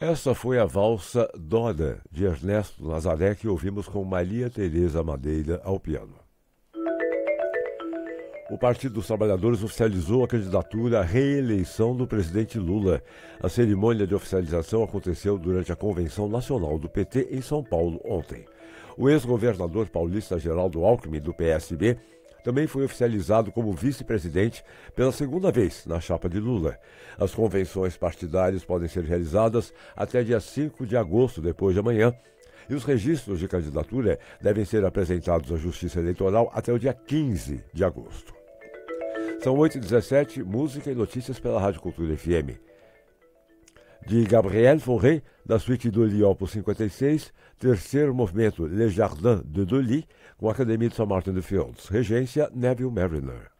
Essa foi a valsa Doda, de Ernesto Nazaré, que ouvimos com Maria Tereza Madeira ao piano. O Partido dos Trabalhadores oficializou a candidatura à reeleição do presidente Lula. A cerimônia de oficialização aconteceu durante a Convenção Nacional do PT em São Paulo ontem. O ex-governador paulista Geraldo Alckmin, do PSB, também foi oficializado como vice-presidente pela segunda vez na chapa de Lula. As convenções partidárias podem ser realizadas até dia 5 de agosto, depois de amanhã, e os registros de candidatura devem ser apresentados à Justiça Eleitoral até o dia 15 de agosto. São 8h17, música e notícias pela Rádio Cultura FM. De Gabriel Fauré, da suíte Dolly Opus 56, terceiro movimento Le Jardin de Dolly, com a Academia de Saint Martin de Fields. Regência Neville Mariner.